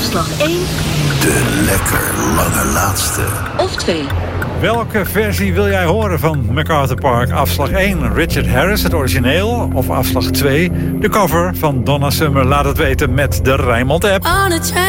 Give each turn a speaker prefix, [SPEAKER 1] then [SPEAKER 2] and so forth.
[SPEAKER 1] Afslag 1.
[SPEAKER 2] De lekker lange laatste.
[SPEAKER 1] Of 2.
[SPEAKER 3] Welke versie wil jij horen van MacArthur Park? Afslag 1, Richard Harris, het origineel. Of afslag 2, de cover van Donna Summer. Laat het weten met de Rijnmond-app.